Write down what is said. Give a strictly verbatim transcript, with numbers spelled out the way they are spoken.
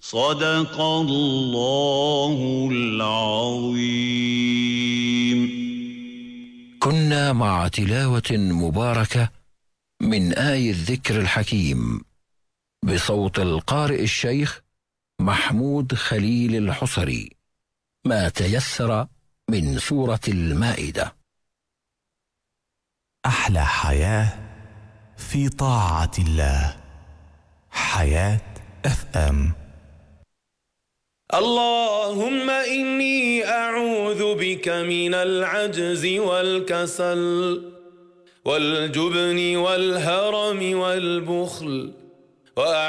صدق الله العظيم. كنا مع تلاوة مباركة من آي الذكر الحكيم بصوت القارئ الشيخ محمود خليل الحصري، ما تيسر من سورة المائدة. أحلى حياة في طاعة الله. حياة اف ام. اللهم إني أعوذ بك من العجز والكسل والجبن والهرم والبخل.